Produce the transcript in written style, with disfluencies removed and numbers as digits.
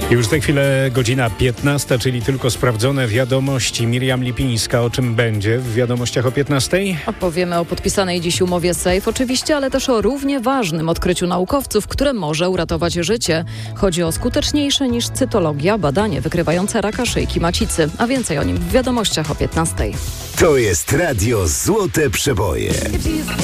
Już za chwilę godzina 15, czyli tylko sprawdzone wiadomości. Miriam Lipińska, o czym będzie w wiadomościach o 15? Opowiemy o podpisanej dziś umowie SAFE oczywiście, ale też o równie ważnym odkryciu naukowców, które może uratować życie. Chodzi o skuteczniejsze niż cytologia badanie wykrywające raka szyjki macicy. A więcej o nim w wiadomościach o 15. To jest Radio Złote Przeboje.